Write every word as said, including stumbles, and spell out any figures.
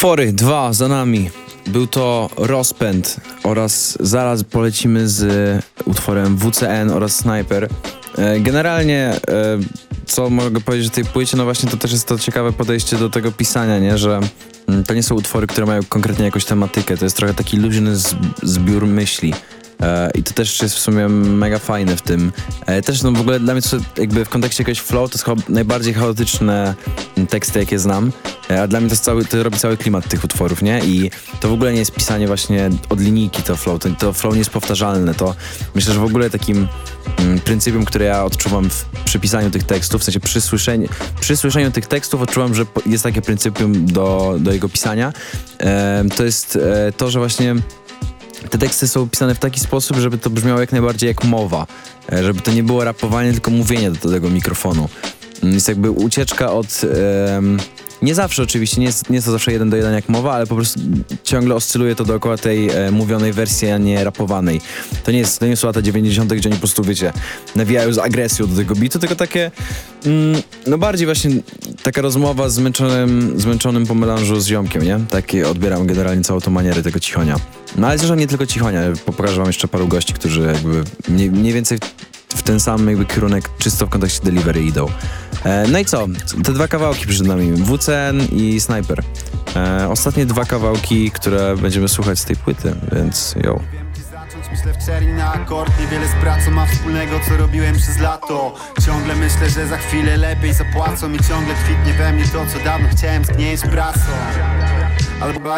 Utwory dwa za nami. Był to Rozpęd oraz zaraz polecimy z utworem W C N oraz Sniper. Generalnie, co mogę powiedzieć o tej płycie, no właśnie to też jest to ciekawe podejście do tego pisania, nie? Że to nie są utwory, które mają konkretnie jakąś tematykę, to jest trochę taki luźny zbiór myśli. I to też jest w sumie mega fajne w tym. Też no w ogóle dla mnie to jakby w kontekście jakiegoś flow to jest najbardziej chaotyczne teksty, jakie znam. A dla mnie to, jest cały, to robi cały klimat tych utworów, nie? I to w ogóle nie jest pisanie właśnie od linijki to flow. To, to flow nie jest powtarzalne. To myślę, że w ogóle takim mm, pryncypium, które ja odczuwam w, przy pisaniu tych tekstów, w sensie przy słyszeniu, przy słyszeniu tych tekstów odczuwam, że jest takie pryncypium do, do jego pisania. E, to jest e, to, że właśnie te teksty są pisane w taki sposób, żeby to brzmiało jak najbardziej jak mowa. Żeby to nie było rapowanie, tylko mówienie do tego mikrofonu. Jest jakby ucieczka od... Um, nie zawsze oczywiście, nie jest, nie jest to zawsze jeden do jeden jak mowa, ale po prostu ciągle oscyluje to dookoła tej e, mówionej wersji, a nie rapowanej. To nie jest, to nie są lata dziewięćdziesiąte, gdzie oni po prostu, wiecie, nawijają z agresją do tego bitu, tylko takie, mm, no bardziej właśnie taka rozmowa z zmęczonym, zmęczonym po melanżu z ziomkiem, nie? Takie odbieram generalnie całą tą manierę tego cichonia. No ale zresztą nie tylko cichonia, pokażę wam jeszcze paru gości, którzy jakby mniej, mniej więcej w ten sam jakby kierunek czysto w kontekście delivery idą. E, no i co? Te dwa kawałki przed nami, W C N i Sniper. E, ostatnie dwa kawałki, które będziemy słuchać z tej płyty, więc yo. Myślę w czerni na akord, niewiele z pracą ma wspólnego, co robiłem przez lato. Ciągle myślę, że za chwilę lepiej zapłacą i ciągle kwitnie we mnie to, co dawno chciałem zgnieść prasą. Albo